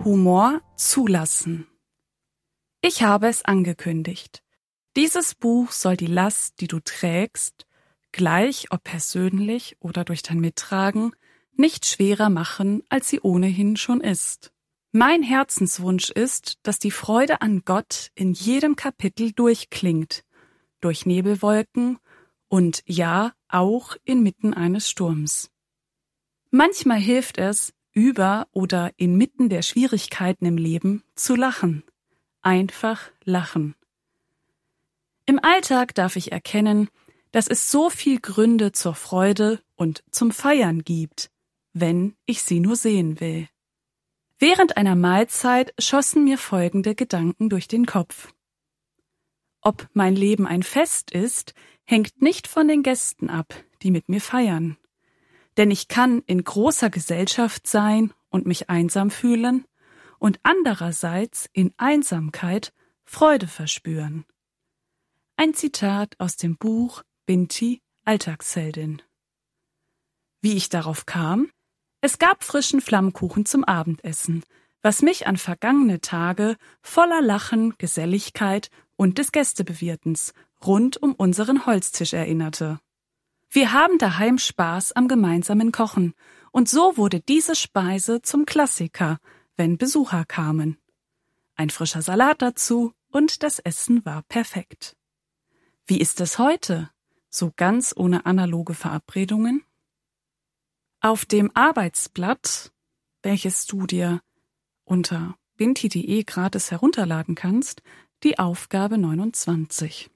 Humor zulassen. Ich habe es angekündigt. Dieses Buch soll die Last, die du trägst, gleich ob persönlich oder durch dein Mittragen, nicht schwerer machen, als sie ohnehin schon ist. Mein Herzenswunsch ist, dass die Freude an Gott in jedem Kapitel durchklingt, durch Nebelwolken und ja, auch inmitten eines Sturms. Manchmal hilft es, über oder inmitten der Schwierigkeiten im Leben zu lachen. Einfach lachen. Im Alltag darf ich erkennen, dass es so viel Gründe zur Freude und zum Feiern gibt, wenn ich sie nur sehen will. Während einer Mahlzeit schossen mir folgende Gedanken durch den Kopf. Ob mein Leben ein Fest ist, hängt nicht von den Gästen ab, die mit mir feiern. Denn ich kann in großer Gesellschaft sein und mich einsam fühlen und andererseits in Einsamkeit Freude verspüren. Ein Zitat aus dem Buch Binti, Alltagsheldin. Wie ich darauf kam? Es gab frischen Flammkuchen zum Abendessen, was mich an vergangene Tage voller Lachen, Geselligkeit und des Gästebewirtens rund um unseren Holztisch erinnerte. Wir haben daheim Spaß am gemeinsamen Kochen, und so wurde diese Speise zum Klassiker, wenn Besucher kamen. Ein frischer Salat dazu und das Essen war perfekt. Wie ist es heute, so ganz ohne analoge Verabredungen? Auf dem Arbeitsblatt, welches du dir unter binti.de gratis herunterladen kannst, die Aufgabe 29.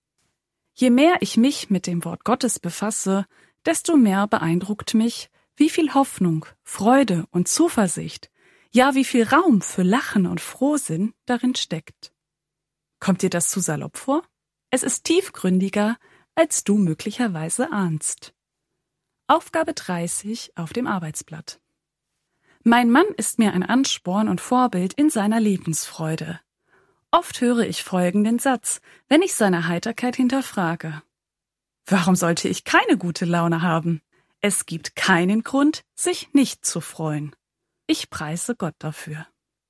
Je mehr ich mich mit dem Wort Gottes befasse, desto mehr beeindruckt mich, wie viel Hoffnung, Freude und Zuversicht, ja wie viel Raum für Lachen und Frohsinn darin steckt. Kommt dir das zu salopp vor? Es ist tiefgründiger, als du möglicherweise ahnst. Aufgabe 30 auf dem Arbeitsblatt. Mein Mann ist mir ein Ansporn und Vorbild in seiner Lebensfreude. Oft höre ich folgenden Satz, wenn ich seine Heiterkeit hinterfrage. Warum sollte ich keine gute Laune haben? Es gibt keinen Grund, sich nicht zu freuen. Ich preise Gott dafür.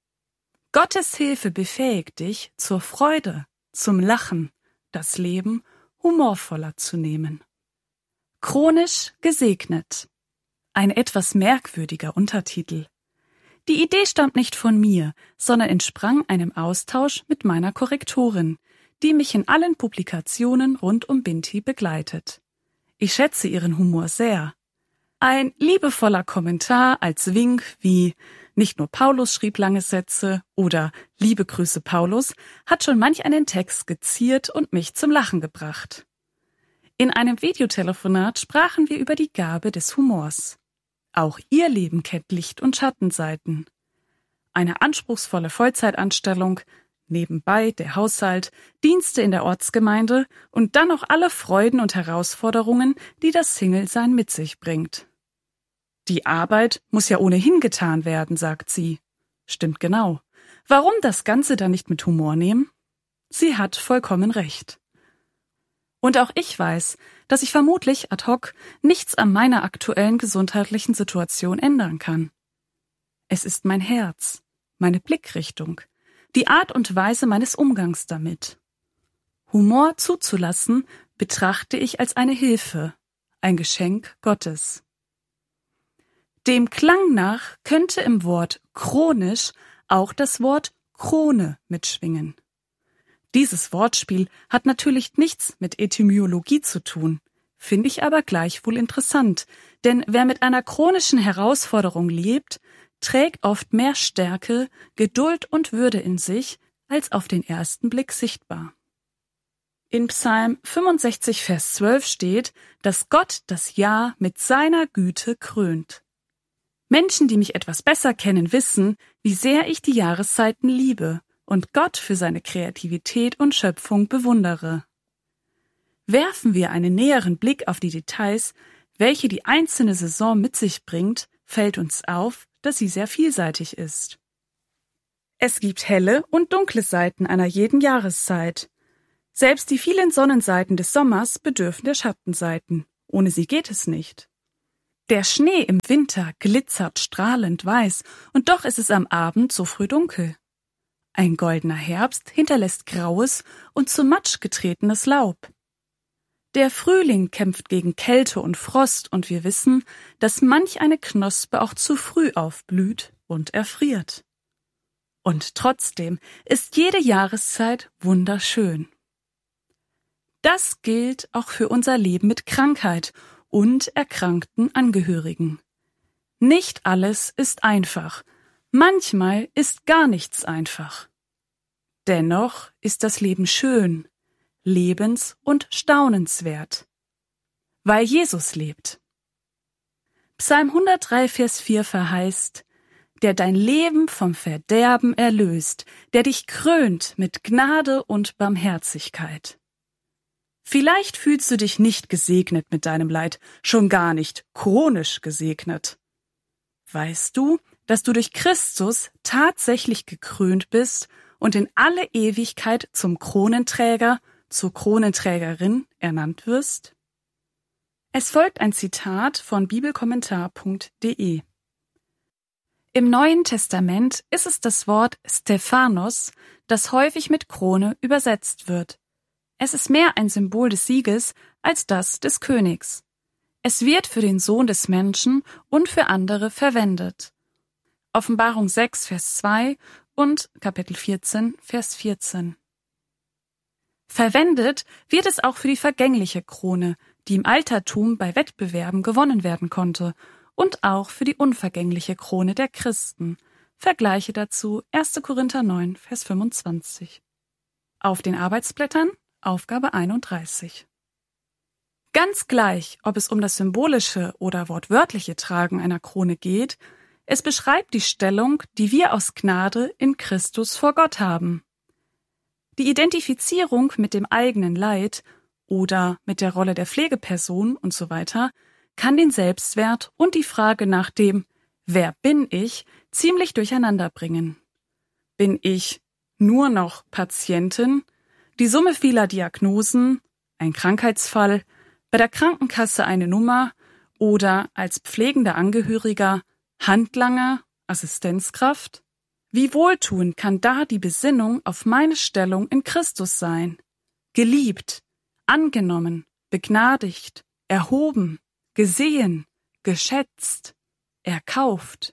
Gottes Hilfe befähigt dich zur Freude, zum Lachen, das Leben humorvoller zu nehmen. Chronisch gesegnet. Ein etwas merkwürdiger Untertitel. Die Idee stammt nicht von mir, sondern entsprang einem Austausch mit meiner Korrektorin, die mich in allen Publikationen rund um Binti begleitet. Ich schätze ihren Humor sehr. Ein liebevoller Kommentar als Wink wie »Nicht nur Paulus schrieb lange Sätze« oder »Liebe Grüße Paulus« hat schon manch einen Text skizziert und mich zum Lachen gebracht. In einem Videotelefonat sprachen wir über die Gabe des Humors. Auch ihr Leben kennt Licht- und Schattenseiten. Eine anspruchsvolle Vollzeitanstellung, nebenbei der Haushalt, Dienste in der Ortsgemeinde und dann noch alle Freuden und Herausforderungen, die das Single-Sein mit sich bringt. Die Arbeit muss ja ohnehin getan werden, sagt sie. Stimmt genau. Warum das Ganze dann nicht mit Humor nehmen? Sie hat vollkommen recht. Und auch ich weiß, dass ich vermutlich ad hoc nichts an meiner aktuellen gesundheitlichen Situation ändern kann. Es ist mein Herz, meine Blickrichtung, die Art und Weise meines Umgangs damit. Humor zuzulassen betrachte ich als eine Hilfe, ein Geschenk Gottes. Dem Klang nach könnte im Wort chronisch auch das Wort Krone mitschwingen. Dieses Wortspiel hat natürlich nichts mit Etymologie zu tun, finde ich aber gleichwohl interessant, denn wer mit einer chronischen Herausforderung lebt, trägt oft mehr Stärke, Geduld und Würde in sich, als auf den ersten Blick sichtbar. In Psalm 65, Vers 12 steht, dass Gott das Jahr mit seiner Güte krönt. Menschen, die mich etwas besser kennen, wissen, wie sehr ich die Jahreszeiten liebe und Gott für seine Kreativität und Schöpfung bewundere. Werfen wir einen näheren Blick auf die Details, welche die einzelne Saison mit sich bringt, fällt uns auf, dass sie sehr vielseitig ist. Es gibt helle und dunkle Seiten einer jeden Jahreszeit. Selbst die vielen Sonnenseiten des Sommers bedürfen der Schattenseiten. Ohne sie geht es nicht. Der Schnee im Winter glitzert strahlend weiß, und doch ist es am Abend so früh dunkel. Ein goldener Herbst hinterlässt graues und zu Matsch getretenes Laub. Der Frühling kämpft gegen Kälte und Frost, und wir wissen, dass manch eine Knospe auch zu früh aufblüht und erfriert. Und trotzdem ist jede Jahreszeit wunderschön. Das gilt auch für unser Leben mit Krankheit und erkrankten Angehörigen. Nicht alles ist einfach. Manchmal ist gar nichts einfach. Dennoch ist das Leben schön, lebens- und staunenswert, weil Jesus lebt. Psalm 103, Vers 4 verheißt: Der dein Leben vom Verderben erlöst, der dich krönt mit Gnade und Barmherzigkeit. Vielleicht fühlst du dich nicht gesegnet mit deinem Leid, schon gar nicht chronisch gesegnet. Weißt du, dass du durch Christus tatsächlich gekrönt bist und in alle Ewigkeit zum Kronenträger, zur Kronenträgerin ernannt wirst? Es folgt ein Zitat von bibelkommentar.de. Im Neuen Testament ist es das Wort Stephanos, das häufig mit Krone übersetzt wird. Es ist mehr ein Symbol des Sieges als das des Königs. Es wird für den Sohn des Menschen und für andere verwendet. Offenbarung 6, Vers 2 und Kapitel 14, Vers 14. Verwendet wird es auch für die vergängliche Krone, die im Altertum bei Wettbewerben gewonnen werden konnte, und auch für die unvergängliche Krone der Christen. Vergleiche dazu 1. Korinther 9, Vers 25. Auf den Arbeitsblättern Aufgabe 31. Ganz gleich, ob es um das symbolische oder wortwörtliche Tragen einer Krone geht, es beschreibt die Stellung, die wir aus Gnade in Christus vor Gott haben. Die Identifizierung mit dem eigenen Leid oder mit der Rolle der Pflegeperson und so weiter kann den Selbstwert und die Frage nach dem »Wer bin ich?« ziemlich durcheinander bringen. Bin ich nur noch Patientin, die Summe vieler Diagnosen, ein Krankheitsfall, bei der Krankenkasse eine Nummer oder als pflegender Angehöriger Handlanger, Assistenzkraft? Wie wohltuend kann da die Besinnung auf meine Stellung in Christus sein? Geliebt, angenommen, begnadigt, erhoben, gesehen, geschätzt, erkauft.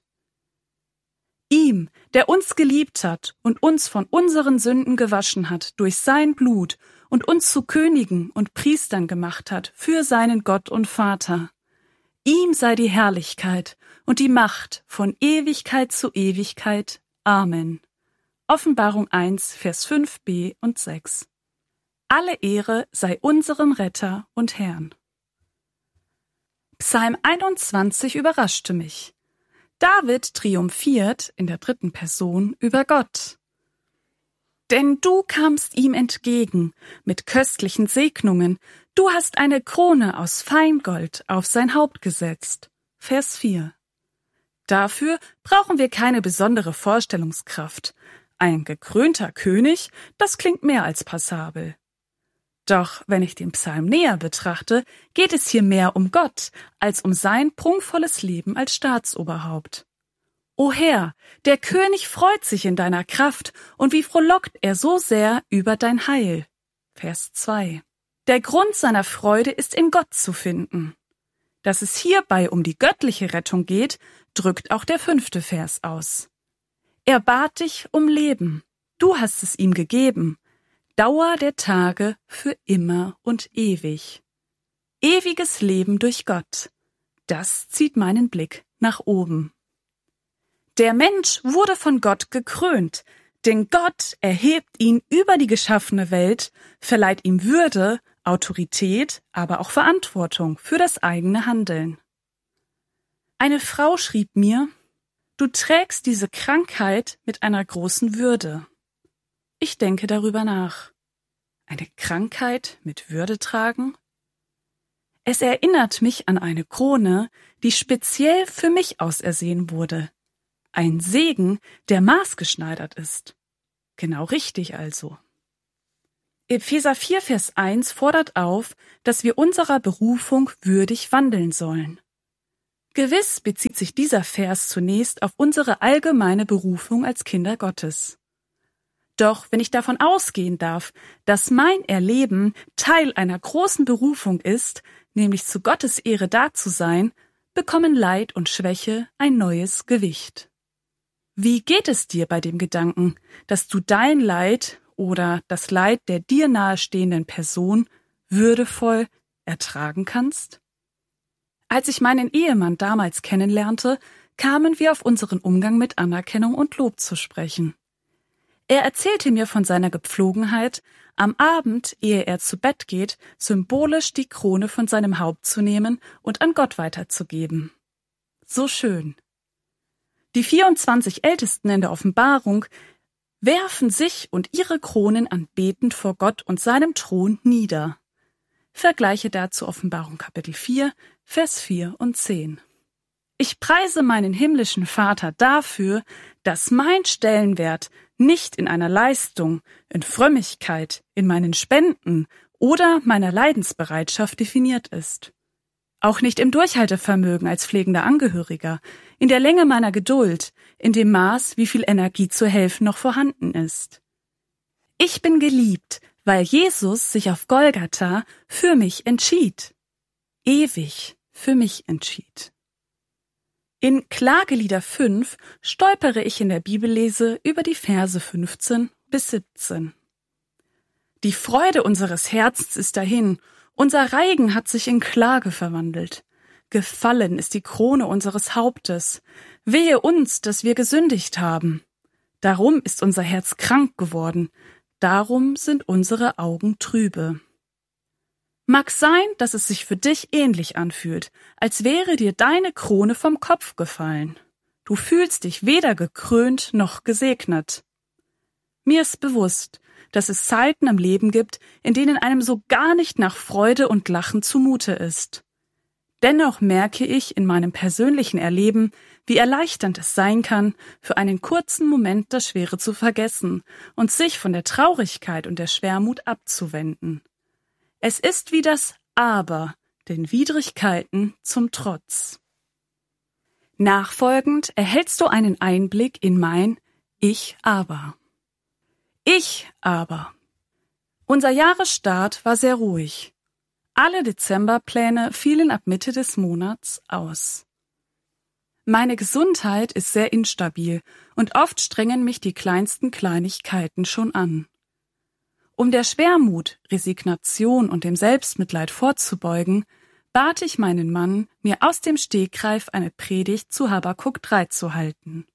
Ihm, der uns geliebt hat und uns von unseren Sünden gewaschen hat durch sein Blut und uns zu Königen und Priestern gemacht hat für seinen Gott und Vater. Ihm sei die Herrlichkeit und die Macht von Ewigkeit zu Ewigkeit. Amen. Offenbarung 1, Vers 5b und 6. Alle Ehre sei unserem Retter und Herrn. Psalm 21 überraschte mich. David triumphiert in der dritten Person über Gott. Denn du kamst ihm entgegen mit köstlichen Segnungen, du hast eine Krone aus Feingold auf sein Haupt gesetzt. Vers 4. Dafür brauchen wir keine besondere Vorstellungskraft. Ein gekrönter König, das klingt mehr als passabel. Doch wenn ich den Psalm näher betrachte, geht es hier mehr um Gott als um sein prunkvolles Leben als Staatsoberhaupt. O Herr, der König freut sich in deiner Kraft, und wie frohlockt er so sehr über dein Heil. Vers 2. Der Grund seiner Freude ist in Gott zu finden. Dass es hierbei um die göttliche Rettung geht, drückt auch der 5. Vers aus. Er bat dich um Leben, du hast es ihm gegeben. Dauer der Tage für immer und ewig. Ewiges Leben durch Gott. Das zieht meinen Blick nach oben. Der Mensch wurde von Gott gekrönt, denn Gott erhebt ihn über die geschaffene Welt, verleiht ihm Würde, Autorität, aber auch Verantwortung für das eigene Handeln. Eine Frau schrieb mir: Du trägst diese Krankheit mit einer großen Würde. Ich denke darüber nach. Eine Krankheit mit Würde tragen? Es erinnert mich an eine Krone, die speziell für mich ausersehen wurde. Ein Segen, der maßgeschneidert ist. Genau richtig also. Epheser 4, Vers 1 fordert auf, dass wir unserer Berufung würdig wandeln sollen. Gewiss bezieht sich dieser Vers zunächst auf unsere allgemeine Berufung als Kinder Gottes. Doch wenn ich davon ausgehen darf, dass mein Erleben Teil einer großen Berufung ist, nämlich zu Gottes Ehre da zu sein, bekommen Leid und Schwäche ein neues Gewicht. Wie geht es dir bei dem Gedanken, dass du dein Leid oder das Leid der dir nahestehenden Person würdevoll ertragen kannst? Als ich meinen Ehemann damals kennenlernte, kamen wir auf unseren Umgang mit Anerkennung und Lob zu sprechen. Er erzählte mir von seiner Gepflogenheit, am Abend, ehe er zu Bett geht, symbolisch die Krone von seinem Haupt zu nehmen und an Gott weiterzugeben. So schön. Die 24 Ältesten in der Offenbarung werfen sich und ihre Kronen anbetend vor Gott und seinem Thron nieder. Vergleiche dazu Offenbarung Kapitel 4, Vers 4 und 10. Ich preise meinen himmlischen Vater dafür, dass mein Stellenwert nicht in einer Leistung, in Frömmigkeit, in meinen Spenden oder meiner Leidensbereitschaft definiert ist. Auch nicht im Durchhaltevermögen als pflegender Angehöriger, in der Länge meiner Geduld, in dem Maß, wie viel Energie zu helfen noch vorhanden ist. Ich bin geliebt, weil Jesus sich auf Golgatha für mich entschied. Ewig für mich entschied. In Klagelieder 5 stolpere ich in der Bibellese über die Verse 15 bis 17. Die Freude unseres Herzens ist dahin, unser Reigen hat sich in Klage verwandelt. Gefallen ist die Krone unseres Hauptes. Wehe uns, dass wir gesündigt haben. Darum ist unser Herz krank geworden, darum sind unsere Augen trübe. Mag sein, dass es sich für dich ähnlich anfühlt, als wäre dir deine Krone vom Kopf gefallen. Du fühlst dich weder gekrönt noch gesegnet. Mir ist bewusst, dass es Zeiten im Leben gibt, in denen einem so gar nicht nach Freude und Lachen zumute ist. Dennoch merke ich in meinem persönlichen Erleben, wie erleichternd es sein kann, für einen kurzen Moment das Schwere zu vergessen und sich von der Traurigkeit und der Schwermut abzuwenden. Es ist wie das Aber, den Widrigkeiten zum Trotz. Nachfolgend erhältst du einen Einblick in mein Ich aber. Ich aber. Unser Jahresstart war sehr ruhig. Alle Dezemberpläne fielen ab Mitte des Monats aus. Meine Gesundheit ist sehr instabil und oft strengen mich die kleinsten Kleinigkeiten schon an. Um der Schwermut, Resignation und dem Selbstmitleid vorzubeugen, bat ich meinen Mann, mir aus dem Stegreif eine Predigt zu Habakuk 3 zu halten.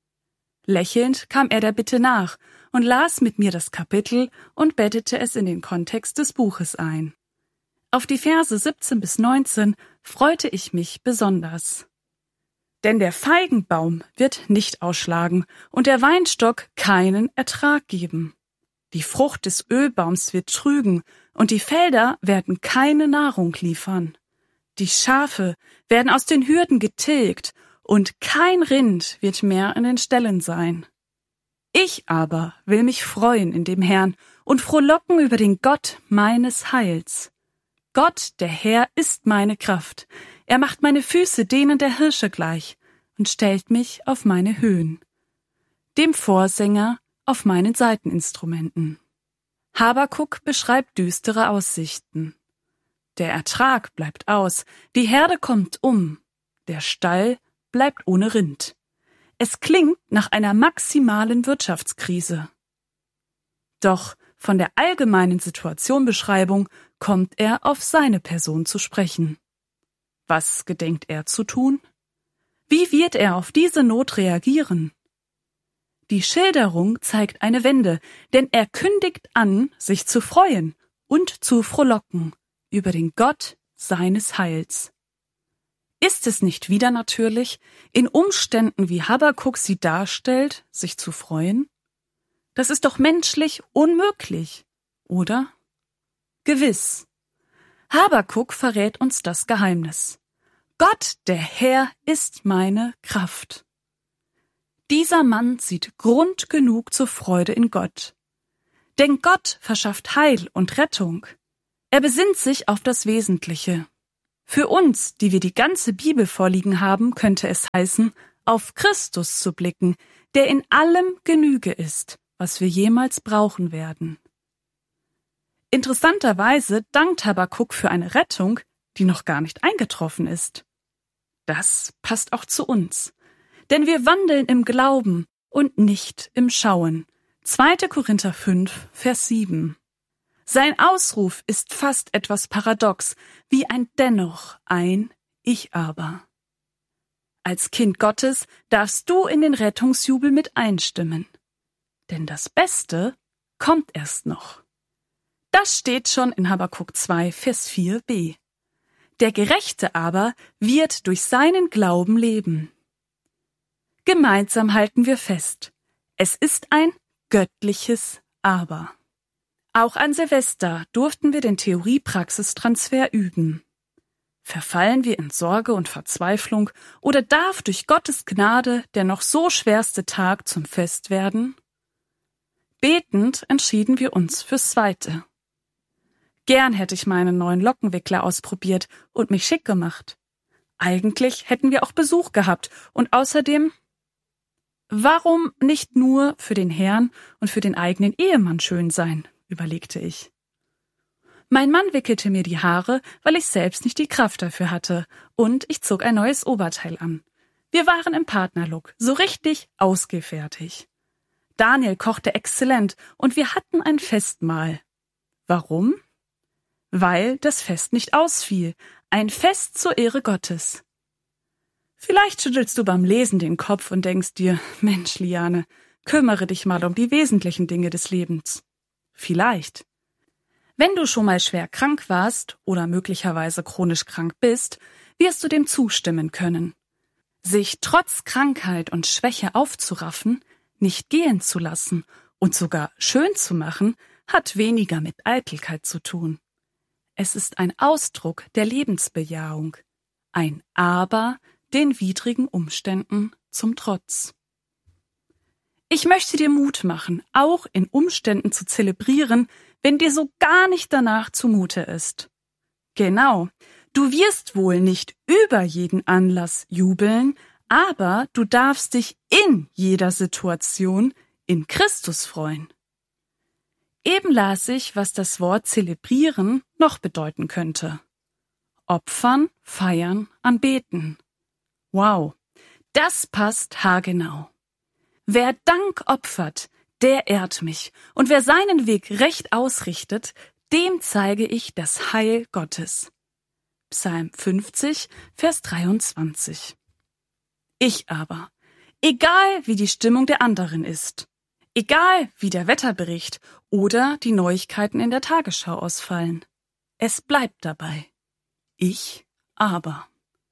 Lächelnd kam er der Bitte nach und las mit mir das Kapitel und bettete es in den Kontext des Buches ein. Auf die Verse 17 bis 19 freute ich mich besonders. Denn der Feigenbaum wird nicht ausschlagen und der Weinstock keinen Ertrag geben. Die Frucht des Ölbaums wird trügen und die Felder werden keine Nahrung liefern. Die Schafe werden aus den Hürden getilgt und kein Rind wird mehr in den Ställen sein. Ich aber will mich freuen in dem Herrn und frohlocken über den Gott meines Heils. Gott, der Herr, ist meine Kraft. Er macht meine Füße denen der Hirsche gleich und stellt mich auf meine Höhen. Dem Vorsänger auf meinen Saiteninstrumenten. Habakuk beschreibt düstere Aussichten. Der Ertrag bleibt aus, die Herde kommt um, der Stall bleibt ohne Rind. Es klingt nach einer maximalen Wirtschaftskrise. Doch von der allgemeinen Situationbeschreibung kommt er auf seine Person zu sprechen. Was gedenkt er zu tun? Wie wird er auf diese Not reagieren? Die Schilderung zeigt eine Wende, denn er kündigt an, sich zu freuen und zu frohlocken über den Gott seines Heils. Ist es nicht wieder natürlich, in Umständen wie Habakuk sie darstellt, sich zu freuen? Das ist doch menschlich unmöglich, oder? Gewiss. Habakuk verrät uns das Geheimnis. Gott, der Herr, ist meine Kraft. Dieser Mann sieht Grund genug zur Freude in Gott. Denn Gott verschafft Heil und Rettung. Er besinnt sich auf das Wesentliche. Für uns, die wir die ganze Bibel vorliegen haben, könnte es heißen, auf Christus zu blicken, der in allem Genüge ist, was wir jemals brauchen werden. Interessanterweise dankt Habakuk für eine Rettung, die noch gar nicht eingetroffen ist. Das passt auch zu uns, denn wir wandeln im Glauben und nicht im Schauen. 2. Korinther 5, Vers 7. Sein Ausruf ist fast etwas paradox, wie ein Dennoch, ein Ich aber. Als Kind Gottes darfst du in den Rettungsjubel mit einstimmen. Denn das Beste kommt erst noch. Das steht schon in Habakuk 2, Vers 4b. Der Gerechte aber wird durch seinen Glauben leben. Gemeinsam halten wir fest, es ist ein göttliches Aber. Auch an Silvester durften wir den Theorie-Praxistransfer üben. Verfallen wir in Sorge und Verzweiflung oder darf durch Gottes Gnade der noch so schwerste Tag zum Fest werden? Betend entschieden wir uns fürs Zweite. Gern hätte ich meinen neuen Lockenwickler ausprobiert und mich schick gemacht. Eigentlich hätten wir auch Besuch gehabt und außerdem, warum nicht nur für den Herrn und für den eigenen Ehemann schön sein, überlegte ich. Mein Mann wickelte mir die Haare, weil ich selbst nicht die Kraft dafür hatte, und ich zog ein neues Oberteil an. Wir waren im Partnerlook, so richtig ausgefertigt. Daniel kochte exzellent und wir hatten ein Festmahl. Warum? Weil das Fest nicht ausfiel. Ein Fest zur Ehre Gottes. Vielleicht schüttelst du beim Lesen den Kopf und denkst dir, Mensch, Liane, kümmere dich mal um die wesentlichen Dinge des Lebens. Vielleicht. Wenn du schon mal schwer krank warst oder möglicherweise chronisch krank bist, wirst du dem zustimmen können. Sich trotz Krankheit und Schwäche aufzuraffen, nicht gehen zu lassen und sogar schön zu machen, hat weniger mit Eitelkeit zu tun. Es ist ein Ausdruck der Lebensbejahung, ein Aber den widrigen Umständen zum Trotz. Ich möchte dir Mut machen, auch in Umständen zu zelebrieren, wenn dir so gar nicht danach zumute ist. Genau, du wirst wohl nicht über jeden Anlass jubeln, aber du darfst dich in jeder Situation in Christus freuen. Eben las ich, was das Wort zelebrieren noch bedeuten könnte. Opfern, feiern, anbeten. Wow, das passt haargenau. Wer Dank opfert, der ehrt mich, und wer seinen Weg recht ausrichtet, dem zeige ich das Heil Gottes. Psalm 50, Vers 23. Ich aber, egal wie die Stimmung der anderen ist, egal wie der Wetterbericht oder die Neuigkeiten in der Tagesschau ausfallen, es bleibt dabei. Ich aber.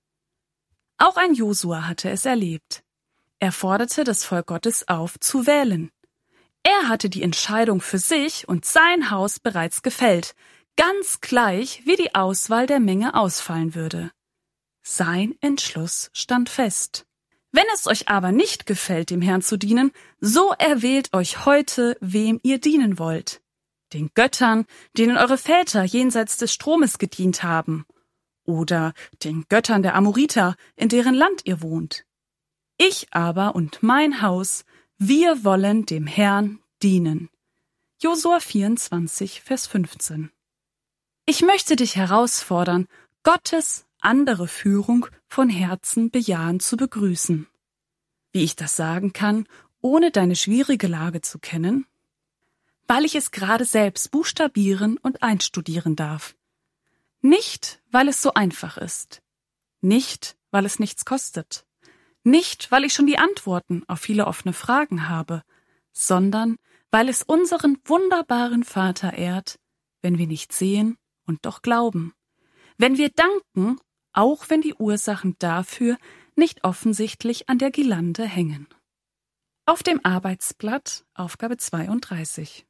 Auch ein Josua hatte es erlebt. Er forderte das Volk Gottes auf, zu wählen. Er hatte die Entscheidung für sich und sein Haus bereits gefällt, ganz gleich, wie die Auswahl der Menge ausfallen würde. Sein Entschluss stand fest. Wenn es euch aber nicht gefällt, dem Herrn zu dienen, so erwählt euch heute, wem ihr dienen wollt. Den Göttern, denen eure Väter jenseits des Stromes gedient haben, oder den Göttern der Amoriter, in deren Land ihr wohnt. Ich aber und mein Haus, wir wollen dem Herrn dienen. Josua 24, Vers 15. Ich möchte dich herausfordern, Gottes andere Führung von Herzen bejahend zu begrüßen. Wie ich das sagen kann, ohne deine schwierige Lage zu kennen? Weil ich es gerade selbst buchstabieren und einstudieren darf. Nicht, weil es so einfach ist. Nicht, weil es nichts kostet. Nicht, weil ich schon die Antworten auf viele offene Fragen habe, sondern weil es unseren wunderbaren Vater ehrt, wenn wir nicht sehen und doch glauben. Wenn wir danken, auch wenn die Ursachen dafür nicht offensichtlich an der Girlande hängen. Auf dem Arbeitsblatt Aufgabe 32.